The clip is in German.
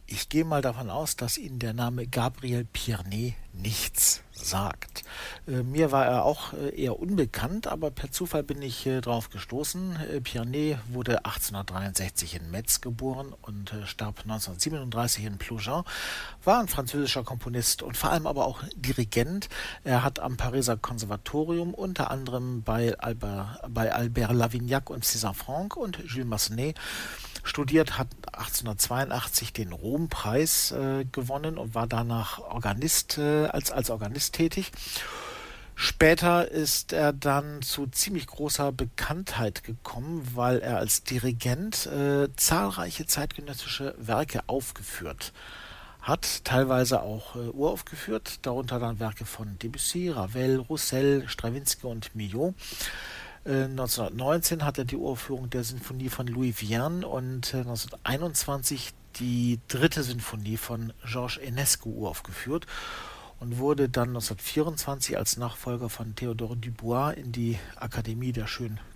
Ich gehe mal davon aus, dass Ihnen der Name Gabriel Pierné nichts sagt. Mir war er auch eher unbekannt, aber per Zufall bin ich drauf gestoßen. Pierné wurde 1863 in Metz geboren und starb 1937 in Plougin, war ein französischer Komponist und vor allem aber auch Dirigent. Er hat am Pariser Konservatorium unter anderem bei Albert Lavignac und César Franck und Jules Massenet studiert, hat 1882 den Rompreis gewonnen und war danach als Organist tätig. Später ist er dann zu ziemlich großer Bekanntheit gekommen, weil er als Dirigent zahlreiche zeitgenössische Werke aufgeführt hat, teilweise auch uraufgeführt, darunter dann Werke von Debussy, Ravel, Roussel, Strawinsky und Milhaud. 1919 hat er die Uraufführung der Sinfonie von Louis Vierne und 1921 die dritte Sinfonie von Georges Enescu uraufgeführt und wurde dann 1924 als Nachfolger von Theodore Dubois in die Akademie der Schönen